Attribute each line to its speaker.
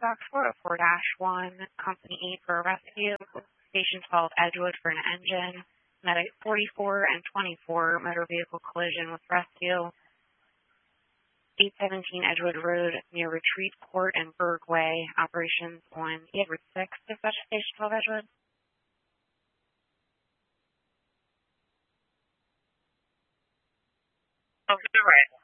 Speaker 1: Stock 404-1, Company 8 for a rescue, Station 12 Edgewood for an engine, Medic 44 and 24, motor vehicle collision with rescue, 817 Edgewood Road near Retreat Court and Berg Way, operations on Edward 6, dispatch Station 12 Edgewood.
Speaker 2: Oh, you're right.